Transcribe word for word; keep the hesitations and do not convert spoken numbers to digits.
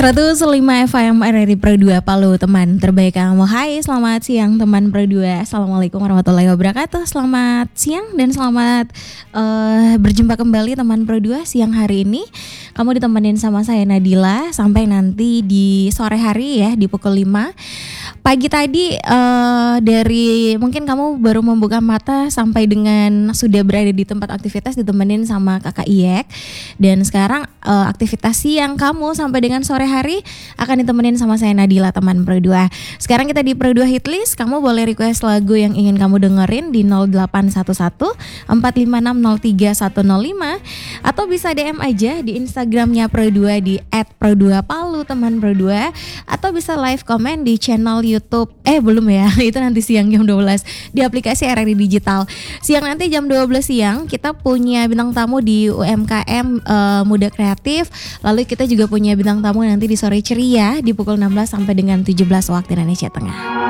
seratus lima F M R R I Pro dua Palu, teman terbaik kamu. Hai, selamat siang teman Pro dua. Assalamualaikum warahmatullahi wabarakatuh. Selamat siang dan selamat uh, berjumpa kembali teman Pro dua siang hari ini. Kamu ditemenin sama saya Nadila sampai nanti di sore hari ya, di pukul lima. Pagi tadi uh, dari mungkin kamu baru membuka mata sampai dengan sudah berada di tempat aktivitas ditemenin sama kakak Iyek. Dan sekarang uh, aktivitas siang kamu sampai dengan sore hari akan ditemenin sama saya Nadila, teman Pro dua. Sekarang kita di Pro dua Hitlist. Kamu boleh request lagu yang ingin kamu dengerin di nol delapan satu satu empat lima enam nol tiga satu nol lima atau bisa D M aja di Instagramnya Pro dua di et pro dua palu, teman Pro dua, atau bisa live comment di channel YouTube. Eh belum ya, itu nanti siang jam dua belas di aplikasi R R I Digital. Siang nanti jam dua belas siang kita punya bintang tamu di U M K M uh, Muda Kreatif. Lalu kita juga punya bintang tamu nanti di sore ceria di pukul enam belas sampai dengan tujuh belas waktu Indonesia Tengah.